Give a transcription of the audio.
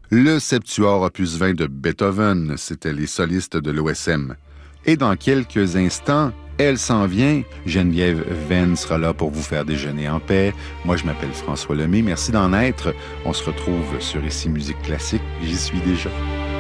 Le Septuor opus 20 de Beethoven, c'était les solistes de l'OSM. Et dans quelques instants, elle s'en vient. Geneviève Venn sera là pour vous faire déjeuner en paix. Moi, je m'appelle François Lemay. Merci d'en être. On se retrouve sur Ici Musique Classique. J'y suis déjà.